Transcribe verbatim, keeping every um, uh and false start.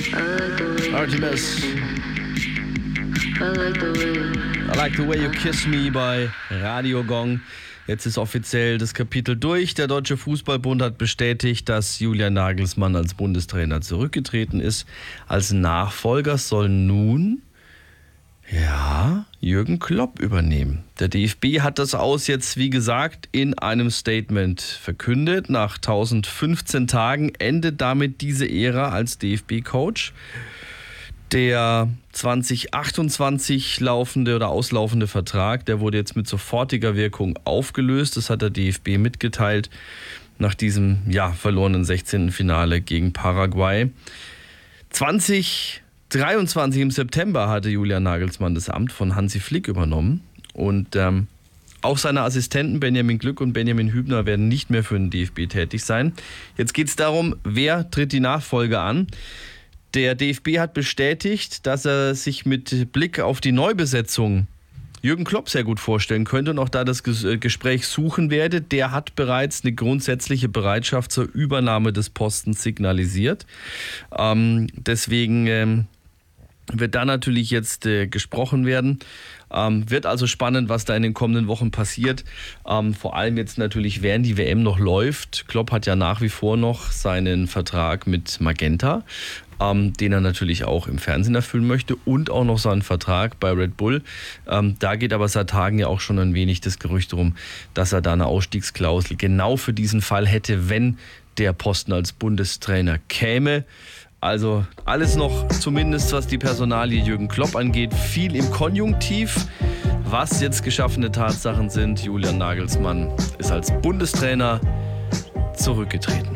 Artemis. I Like the Way You Kiss Me bei Radio Gong. Jetzt ist offiziell das Kapitel durch. Der Deutsche Fußballbund hat bestätigt, dass Julian Nagelsmann als Bundestrainer zurückgetreten ist. Als Nachfolger soll nun, ja, Jürgen Klopp übernehmen. Der D F B hat das aus jetzt, wie gesagt, in einem Statement verkündet. Nach tausendfünfzehn Tagen endet damit diese Ära als D F B-Coach. Der zwanzig achtundzwanzig laufende oder auslaufende Vertrag, der wurde jetzt mit sofortiger Wirkung aufgelöst. Das hat der D F B mitgeteilt nach diesem ja, verlorenen sechzehnten Finale gegen Paraguay. zwanzig dreiundzwanzig im September hatte Julian Nagelsmann das Amt von Hansi Flick übernommen. Und ähm, auch seine Assistenten Benjamin Glück und Benjamin Hübner werden nicht mehr für den D F B tätig sein. Jetzt geht es darum, wer tritt die Nachfolge an. Der D F B hat bestätigt, dass er sich mit Blick auf die Neubesetzung Jürgen Klopp sehr gut vorstellen könnte und auch da das Gespräch suchen werde. Der hat bereits eine grundsätzliche Bereitschaft zur Übernahme des Postens signalisiert. Ähm, deswegen ähm, wird da natürlich jetzt äh, gesprochen werden. Ähm, wird also spannend, was da in den kommenden Wochen passiert. Ähm, vor allem jetzt natürlich, während die W M noch läuft. Klopp hat ja nach wie vor noch seinen Vertrag mit Magenta, ähm, den er natürlich auch im Fernsehen erfüllen möchte, und auch noch seinen Vertrag bei Red Bull. Ähm, da geht aber seit Tagen ja auch schon ein wenig das Gerücht rum, dass er da eine Ausstiegsklausel genau für diesen Fall hätte, wenn der Posten als Bundestrainer käme. Also alles noch, zumindest was die Personalie Jürgen Klopp angeht, viel im Konjunktiv. Was jetzt geschaffene Tatsachen sind, Julian Nagelsmann ist als Bundestrainer zurückgetreten.